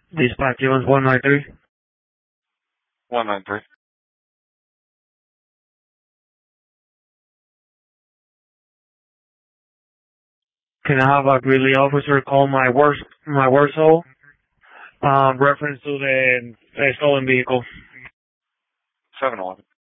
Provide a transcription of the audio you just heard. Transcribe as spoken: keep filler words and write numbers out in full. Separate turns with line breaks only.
Dispatch Evans one nine three.
one nine three.
Can I have a Greeley officer call my worst my worst hole? Um, reference to the, the stolen vehicle.
seven eleven.